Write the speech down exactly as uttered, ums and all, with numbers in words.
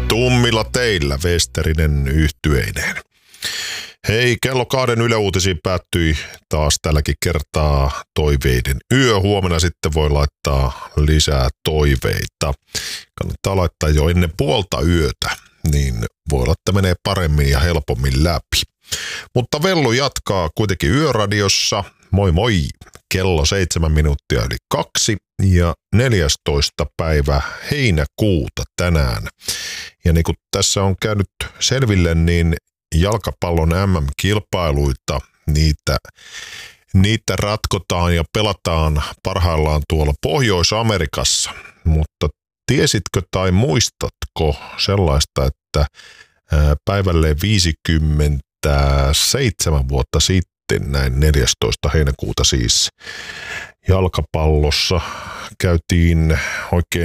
Tummilla teillä Westerinen yhtyeineen. Hei, kello kahden Yle Uutisiin päättyi taas tälläkin kertaa toiveiden yö. Huomenna sitten voi laittaa lisää toiveita. Kannattaa laittaa jo ennen puolta yötä, niin voi olla, että menee paremmin ja helpommin läpi. Mutta Vellu jatkaa kuitenkin Yöradiossa. Moi moi! Kello seitsemän minuuttia yli kaksi ja neljästoista päivä heinäkuuta tänään. Ja niin kuin tässä on käynyt selville, niin jalkapallon M M-kilpailuita, niitä, niitä ratkotaan ja pelataan parhaillaan tuolla Pohjois-Amerikassa. Mutta tiesitkö tai muistatko sellaista, että päivälleen viisikymmentäseitsemän vuotta sitten, näin neljästoista heinäkuuta siis, jalkapallossa käytiin oikein